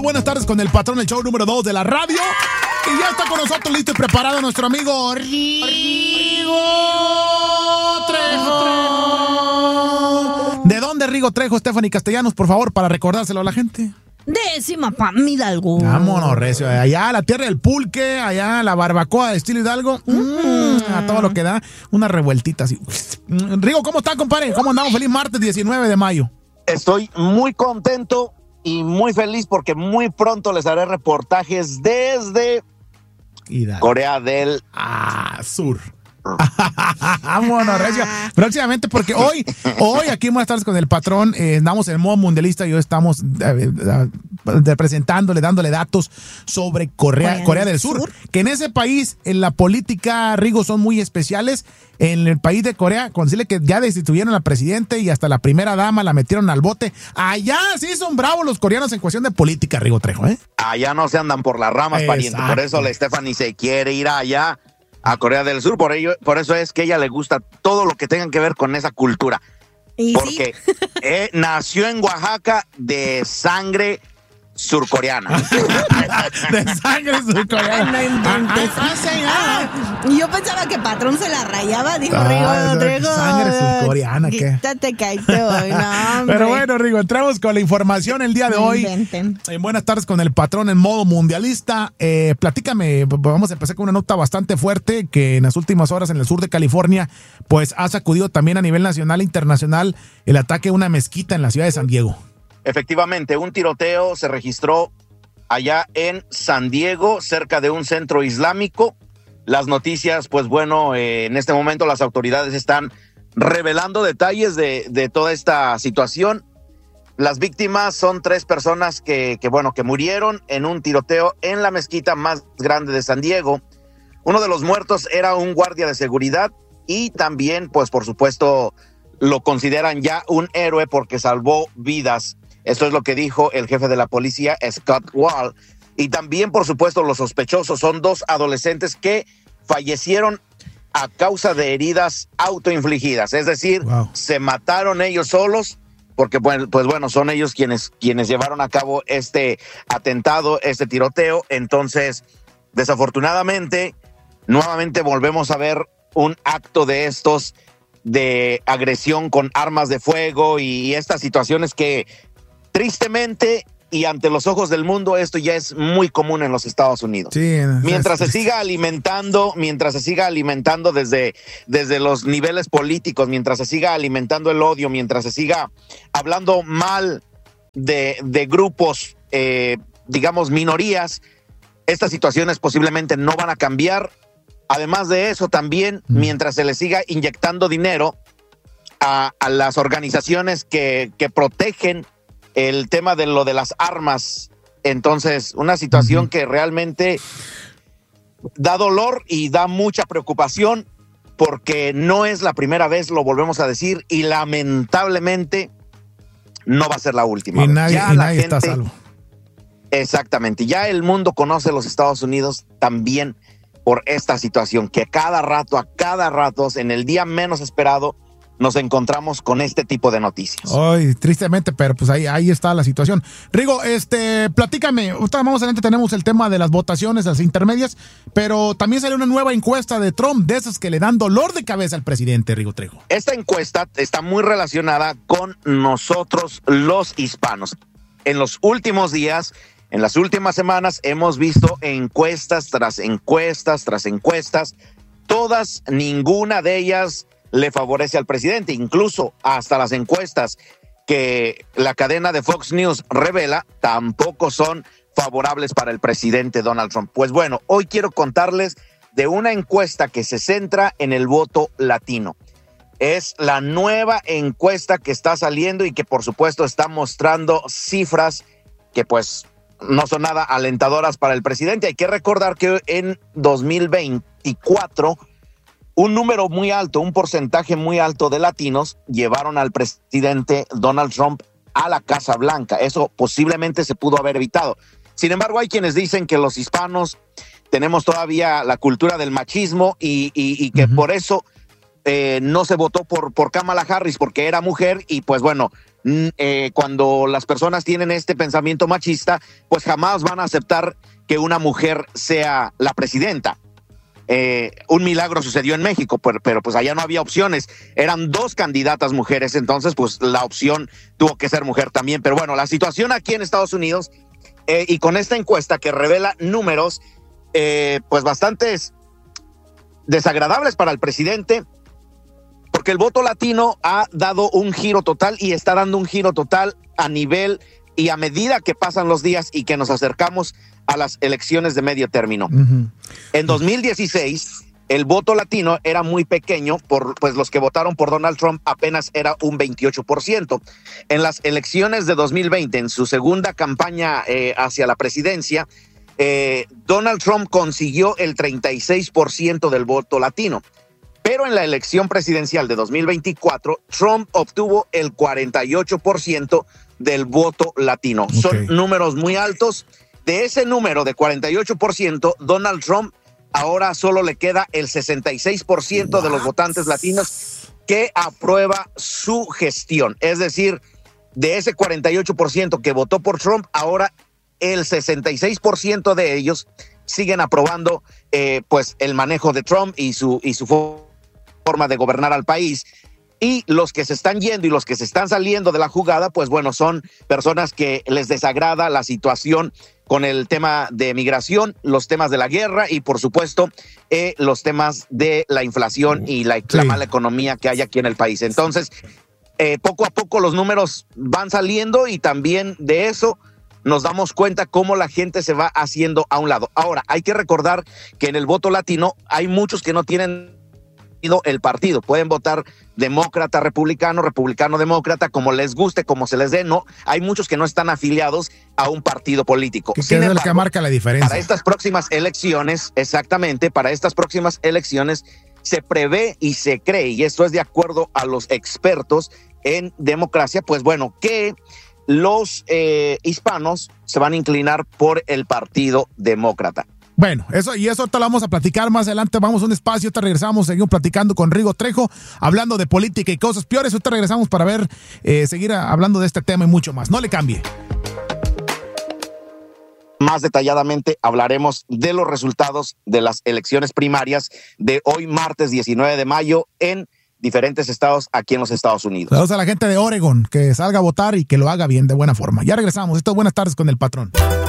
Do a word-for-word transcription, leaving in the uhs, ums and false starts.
buenas tardes con el patrón, el show número dos de la radio. Y ya está con nosotros listo y preparado nuestro amigo Rigo Trejo. ¿De dónde Rigo Trejo, Stephanie Castellanos, por favor, para recordárselo a la gente? Décima Pam Hidalgo. Vámonos, recio. Allá la tierra del pulque, allá la barbacoa de estilo Hidalgo. Mm, a todo lo que da, una revueltita así. Rigo, ¿cómo está, compadre? ¿Cómo andamos? Feliz martes diecinueve de mayo. Estoy muy contento y muy feliz porque muy pronto les haré reportajes desde Hidalgo. Corea del ah, Sur. Vámonos, recio. Próximamente, porque hoy, hoy aquí en Buenas Tardes con el patrón, eh, andamos en modo mundialista y hoy estamos eh, eh, presentándole, dándole datos sobre Corea, Corea, Corea del Sur, Sur, que en ese país, en la política, Rigo, son muy especiales. En el país de Corea, con decirle que ya destituyeron al presidente y hasta la primera dama la metieron al bote. Allá sí son bravos los coreanos en cuestión de política, Rigo Trejo, ¿eh? Allá no se andan por las ramas, exacto, pariente. Por eso la Stephanie se quiere ir allá a Corea del Sur, por ello, por eso es que a ella le gusta todo lo que tenga que ver con esa cultura. ¿Y porque sí? eh, nació en Oaxaca de sangre surcoreana. De sangre surcoreana. No inventes. Ah, yo pensaba que patrón se la rayaba, dijo ah, Rigo Trejo. Sangre surcoreana, ¿qué? Quítate, caíste hoy, no, pero bueno, Rigo, entramos con la información el día de no hoy. Inventen. En Buenas Tardes con el patrón en modo mundialista. Eh, platícame, vamos a empezar con una nota bastante fuerte que en las últimas horas en el sur de California, pues ha sacudido también a nivel nacional e internacional el ataque a una mezquita en la ciudad de San Diego. Efectivamente, un tiroteo se registró allá en San Diego, cerca de un centro islámico. Las noticias, pues bueno, eh, en este momento las autoridades están revelando detalles de, de toda esta situación. Las víctimas son tres personas que, que, bueno, que murieron en un tiroteo en la mezquita más grande de San Diego. Uno de los muertos era un guardia de seguridad y también, pues por supuesto, lo consideran ya un héroe porque salvó vidas. Esto es lo que dijo el jefe de la policía, Scott Wall. Y también, por supuesto, los sospechosos son dos adolescentes que fallecieron a causa de heridas autoinfligidas. Es decir, wow. Se mataron ellos solos porque, pues, pues bueno, son ellos quienes, quienes llevaron a cabo este atentado, este tiroteo. Entonces, desafortunadamente, nuevamente volvemos a ver un acto de estos de agresión con armas de fuego y, y estas situaciones que tristemente y ante los ojos del mundo esto ya es muy común en los Estados Unidos. Sí, mientras se siga alimentando, mientras se siga alimentando desde, desde los niveles políticos, mientras se siga alimentando el odio, mientras se siga hablando mal de, de grupos, eh, digamos, minorías, estas situaciones posiblemente no van a cambiar. Además de eso, también, mm. mientras se le siga inyectando dinero a, a las organizaciones que, que protegen el tema de lo de las armas, entonces una situación uh-huh. que realmente da dolor y da mucha preocupación porque no es la primera vez, lo volvemos a decir, y lamentablemente no va a ser la última. Y nadie, ya y la nadie gente, está salvo. Exactamente, ya el mundo conoce los Estados Unidos también por esta situación, que cada rato, a cada rato, en el día menos esperado, nos encontramos con este tipo de noticias. Ay, tristemente, pero pues ahí, ahí está la situación. Rigo, este, platícame, más adelante tenemos el tema de las votaciones, las intermedias, pero también salió una nueva encuesta de Trump, de esas que le dan dolor de cabeza al presidente, Rigo Trejo. Esta encuesta está muy relacionada con nosotros los hispanos. En los últimos días, en las últimas semanas, hemos visto encuestas tras encuestas tras encuestas, todas, ninguna de ellas le favorece al presidente, incluso hasta las encuestas que la cadena de Fox News revela tampoco son favorables para el presidente Donald Trump. Pues bueno, hoy quiero contarles de una encuesta que se centra en el voto latino. Es la nueva encuesta que está saliendo y que por supuesto está mostrando cifras que pues no son nada alentadoras para el presidente. Hay que recordar que en dos mil veinticuatro un número muy alto, un porcentaje muy alto de latinos llevaron al presidente Donald Trump a la Casa Blanca. Eso posiblemente se pudo haber evitado. Sin embargo, hay quienes dicen que los hispanos tenemos todavía la cultura del machismo y, y, y que uh-huh. por eso eh, no se votó por, por Kamala Harris porque era mujer y pues bueno, eh, cuando las personas tienen este pensamiento machista, pues jamás van a aceptar que una mujer sea la presidenta. Eh, un milagro sucedió en México, pero, pero pues allá no había opciones, eran dos candidatas mujeres, entonces pues la opción tuvo que ser mujer también. Pero bueno, la situación aquí en Estados Unidos, eh, y con esta encuesta que revela números eh, pues bastantes desagradables para el presidente, porque el voto latino ha dado un giro total y está dando un giro total a nivel y a medida que pasan los días y que nos acercamos a las elecciones de medio término. Uh-huh. En dos mil dieciséis, el voto latino era muy pequeño, por, pues los que votaron por Donald Trump apenas era un veintiocho por ciento. En las elecciones de dos mil veinte, en su segunda campaña eh, hacia la presidencia, eh, Donald Trump consiguió el treinta y seis por ciento del voto latino. Pero en la elección presidencial de dos mil veinticuatro, Trump obtuvo el cuarenta y ocho por ciento del voto latino. Okay. Son números muy altos. De ese número de cuarenta y ocho por ciento, Donald Trump ahora solo le queda el sesenta y seis por ciento de los votantes latinos que aprueba su gestión. Es decir, de ese cuarenta y ocho por ciento que votó por Trump, ahora el sesenta y seis por ciento de ellos siguen aprobando eh, pues el manejo de Trump y su, y su forma de gobernar al país. Y los que se están yendo y los que se están saliendo de la jugada, pues bueno, son personas que les desagrada la situación con el tema de migración, los temas de la guerra y por supuesto eh, los temas de la inflación y la, sí. la mala economía que hay aquí en el país. Entonces, eh, poco a poco los números van saliendo y también de eso nos damos cuenta cómo la gente se va haciendo a un lado. Ahora, hay que recordar que en el voto latino hay muchos que no tienen el partido, pueden votar demócrata, republicano, republicano, demócrata, como les guste, como se les dé. No, hay muchos que no están afiliados a un partido político. Que es el que marca la diferencia. Para estas próximas elecciones, exactamente, para estas próximas elecciones se prevé y se cree, y esto es de acuerdo a los expertos en democracia, pues bueno, que los eh, hispanos se van a inclinar por el partido demócrata. Bueno, eso y eso te lo vamos a platicar más adelante. Vamos a un espacio, te regresamos, seguimos platicando con Rigo Trejo, hablando de política y cosas peores. Ahorita regresamos para ver, eh, seguir hablando de este tema y mucho más. No le cambie. Más detalladamente hablaremos de los resultados de las elecciones primarias de hoy, martes diecinueve de mayo, en diferentes estados aquí en los Estados Unidos. Saludos a la gente de Oregon, que salga a votar y que lo haga bien, de buena forma. Ya regresamos. Esto es Buenas Tardes con el Patrón.